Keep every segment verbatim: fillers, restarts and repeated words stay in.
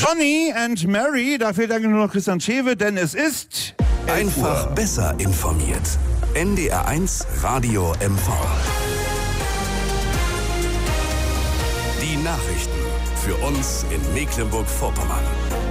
Johnny and Mary, da fehlt eigentlich nur noch Christian Schewe, denn es ist... Einfach besser informiert. N D R eins Radio M V. Die Nachrichten für uns in Mecklenburg-Vorpommern.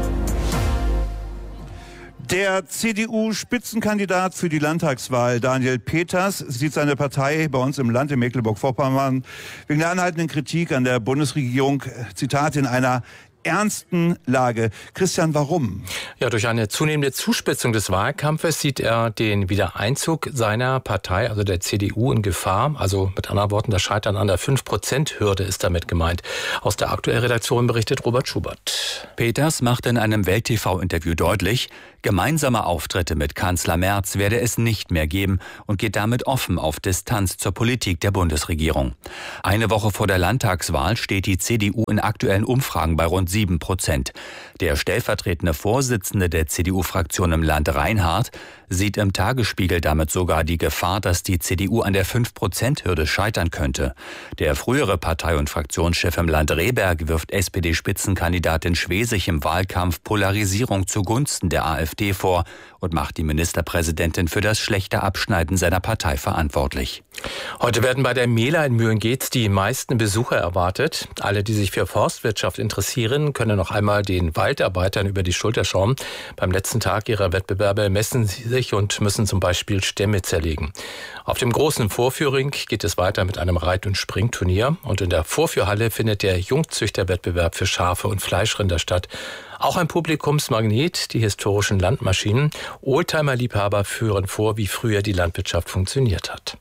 Der C D U-Spitzenkandidat für die Landtagswahl, Daniel Peters, sieht seine Partei bei uns im Land in Mecklenburg-Vorpommern wegen der anhaltenden Kritik an der Bundesregierung, Zitat, in einer ernsten Lage. Christian, warum? Ja, durch eine zunehmende Zuspitzung des Wahlkampfes sieht er den Wiedereinzug seiner Partei, also der C D U, in Gefahr. Also mit anderen Worten, das Scheitern an der fünf Prozent Hürde ist damit gemeint. Aus der aktuellen Redaktion berichtet Robert Schubert. Peters macht in einem Welt-T V-Interview deutlich, gemeinsame Auftritte mit Kanzler Merz werde es nicht mehr geben und geht damit offen auf Distanz zur Politik der Bundesregierung. Eine Woche vor der Landtagswahl steht die C D U in aktuellen Umfragen bei rund sieben Prozent. Der stellvertretende Vorsitzende der C D U-Fraktion im Land, Reinhardt, sieht im Tagesspiegel damit sogar die Gefahr, dass die C D U an der fünf Prozent Hürde scheitern könnte. Der frühere Partei- und Fraktionschef im Land, Rehberg, wirft S P D-Spitzenkandidatin Schwesig im Wahlkampf Polarisierung zugunsten der AfD vor und macht die Ministerpräsidentin für das schlechte Abschneiden seiner Partei verantwortlich. Heute werden bei der Mela in Mühlengeetz die meisten Besucher erwartet. Alle, die sich für Forstwirtschaft interessieren, können noch einmal den Waldarbeitern über die Schulter schauen. Beim letzten Tag ihrer Wettbewerbe messen sie sich und müssen zum Beispiel Stämme zerlegen. Auf dem großen Vorführring geht es weiter mit einem Reit- und Springturnier. Und in der Vorführhalle findet der Jungzüchterwettbewerb für Schafe und Fleischrinder statt. Auch ein Publikumsmagnet, die historischen Landmaschinen. Oldtimer-Liebhaber führen vor, wie früher die Landwirtschaft funktioniert hat.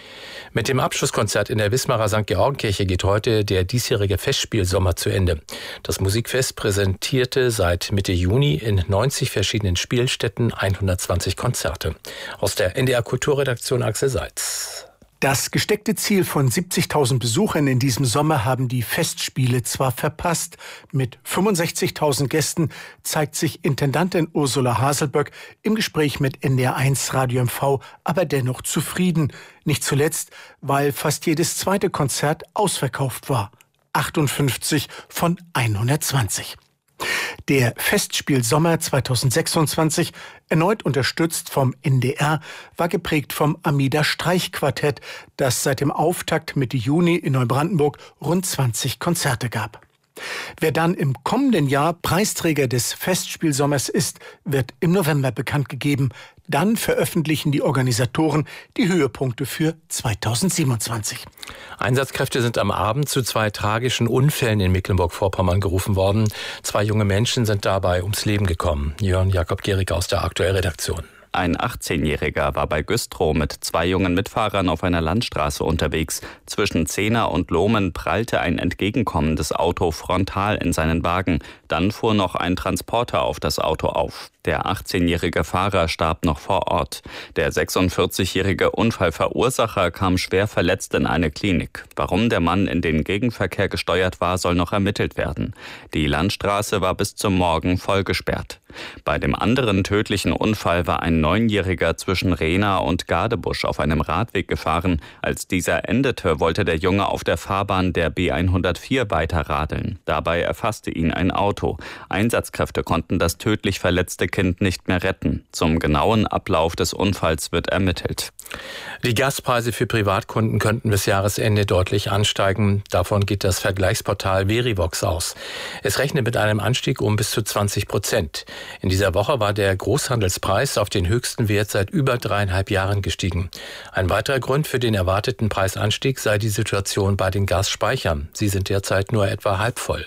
Mit dem Abschlusskonzert in der Wismarer Sankt Georgenkirche geht heute der diesjährige Festspielsommer zu Ende. Das Musikfest präsentierte seit Mitte Juni in neunzig verschiedenen Spielstätten hundertzwanzig Konzerte. Aus der N D R Kulturredaktion Axel Seitz. Das gesteckte Ziel von siebzigtausend Besuchern in diesem Sommer haben die Festspiele zwar verpasst. Mit fünfundsechzigtausend Gästen zeigt sich Intendantin Ursula Haselböck im Gespräch mit N D R eins Radio M V aber dennoch zufrieden. Nicht zuletzt, weil fast jedes zweite Konzert ausverkauft war. achtundfünfzig von hundertzwanzig. Der Festspielsommer zweitausendsechsundzwanzig, erneut unterstützt vom N D R, war geprägt vom Amida Streichquartett, das seit dem Auftakt Mitte Juni in Neubrandenburg rund zwanzig Konzerte gab. Wer dann im kommenden Jahr Preisträger des Festspielsommers ist, wird im November bekannt gegeben. Dann veröffentlichen die Organisatoren die Höhepunkte für zweitausendsiebenundzwanzig. Einsatzkräfte sind am Abend zu zwei tragischen Unfällen in Mecklenburg-Vorpommern gerufen worden. Zwei junge Menschen sind dabei ums Leben gekommen. Jörn Jakob Gehrig aus der aktuellen Redaktion. Ein achtzehnjähriger war bei Güstrow mit zwei jungen Mitfahrern auf einer Landstraße unterwegs. Zwischen Zehner und Lohmen prallte ein entgegenkommendes Auto frontal in seinen Wagen. Dann fuhr noch ein Transporter auf das Auto auf. Der achtzehnjährige Fahrer starb noch vor Ort. Der sechsundvierzigjährige Unfallverursacher kam schwer verletzt in eine Klinik. Warum der Mann in den Gegenverkehr gesteuert war, soll noch ermittelt werden. Die Landstraße war bis zum Morgen voll gesperrt. Bei dem anderen tödlichen Unfall war ein Neunjähriger zwischen Rehna und Gadebusch auf einem Radweg gefahren. Als dieser endete, wollte der Junge auf der Fahrbahn der B hundertvier weiterradeln. Dabei erfasste ihn ein Auto. Einsatzkräfte konnten das tödlich verletzte Kind nicht mehr retten. Zum genauen Ablauf des Unfalls wird ermittelt. Die Gaspreise für Privatkunden könnten bis Jahresende deutlich ansteigen. Davon geht das Vergleichsportal Verivox aus. Es rechnet mit einem Anstieg um bis zu zwanzig Prozent. In dieser Woche war der Großhandelspreis auf den höchsten Wert seit über dreieinhalb Jahren gestiegen. Ein weiterer Grund für den erwarteten Preisanstieg sei die Situation bei den Gasspeichern. Sie sind derzeit nur etwa halb voll.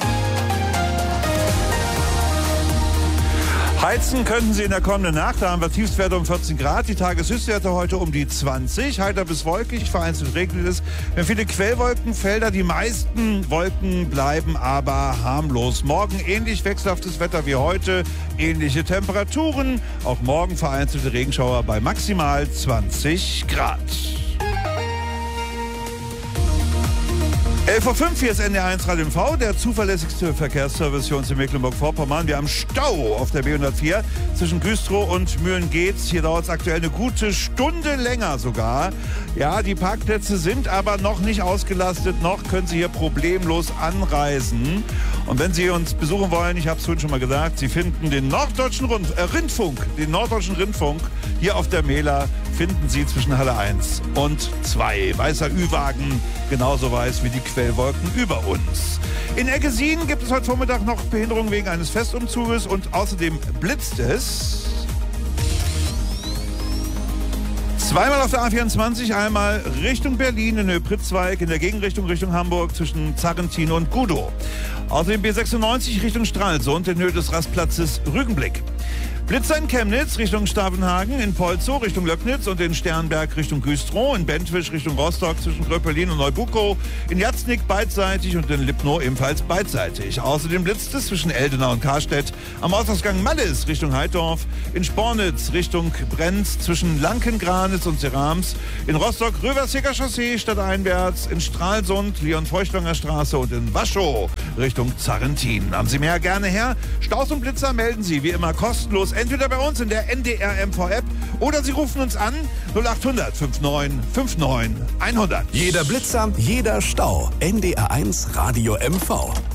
Heizen könnten Sie in der kommenden Nacht. Da haben wir Tiefstwerte um vierzehn Grad. Die Tageshöchstwerte heute um die zwanzig. Heiter bis wolkig, vereinzelt regnet es. Wir haben viele Quellwolkenfelder. Die meisten Wolken bleiben aber harmlos. Morgen ähnlich wechselhaftes Wetter wie heute. Ähnliche Temperaturen. Auch morgen vereinzelte Regenschauer bei maximal zwanzig Grad. elf Uhr fünf, hier ist N D R eins Radio M V, der zuverlässigste Verkehrsservice für uns in Mecklenburg-Vorpommern. Wir haben Stau auf der B hundertvier zwischen Güstrow und Mühlen-Geetz. Hier dauert es aktuell eine gute Stunde länger sogar. Ja, die Parkplätze sind aber noch nicht ausgelastet, noch können Sie hier problemlos anreisen. Und wenn Sie uns besuchen wollen, ich habe es vorhin schon mal gesagt, Sie finden den Norddeutschen Rund, äh, Rindfunk, den Norddeutschen Rindfunk hier auf der Mela, finden Sie zwischen Halle eins und zwei. Weißer Ü-Wagen, genauso weiß wie die Quellwolken über uns. In Eggesin gibt es heute Vormittag noch Behinderungen wegen eines Festumzuges und außerdem blitzt es. Zweimal auf der A vierundzwanzig, einmal Richtung Berlin in Höhe-Pritzwalk, in der Gegenrichtung Richtung Hamburg zwischen Zarrentin und Gudow. Außerdem B sechsundneunzig Richtung Stralsund in Höhe des Rastplatzes Rügenblick. Blitzer in Chemnitz Richtung Stavenhagen, in Polzow Richtung Löcknitz und in Sternberg Richtung Güstrow, in Bentwisch Richtung Rostock zwischen Gröpelin und Neubukow, in Jatznick beidseitig und in Lipnow ebenfalls beidseitig. Außerdem blitzt es zwischen Eldena und Karstedt, am Ortsausgang Mallis Richtung Heidorf, in Spornitz Richtung Brenz zwischen Lanken-Granitz und Serams, in Rostock Röversheker Chaussee stadteinwärts, in Stralsund Leon-Feuchtwanger Straße und in Waschow Richtung Zarrentin. Haben Sie mehr gerne her? Staus und Blitzer melden Sie wie immer kostenlos entweder bei uns in der N D R M V-App oder Sie rufen uns an null acht hundert neunundfünfzig neunundfünfzig hundert. Jeder Blitzer, jeder Stau. N D R eins Radio M V.